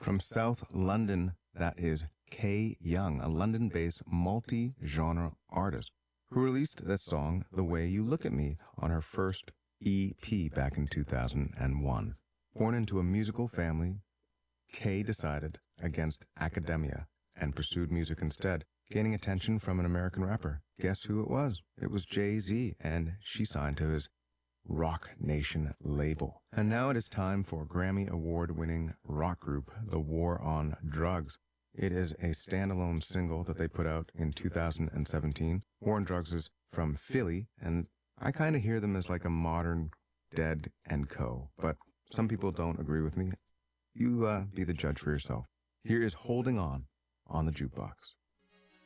From South London, that is Kay Young, a London-based multi-genre artist who released that song, The Way You Look at Me, on her first EP back in 2001. Born into a musical family, Kay decided against academia and pursued music instead, gaining attention from an American rapper. Guess who it was? It was Jay-Z, and she signed to his Rock Nation label. And now it is time for Grammy Award-winning rock group, The War on Drugs. It is a standalone single that they put out in 2017. War on Drugs is from Philly, and I kind of hear them as like a modern Dead & Co., but some people don't agree with me. You be the judge for yourself. Here is Holding On the Jukebox.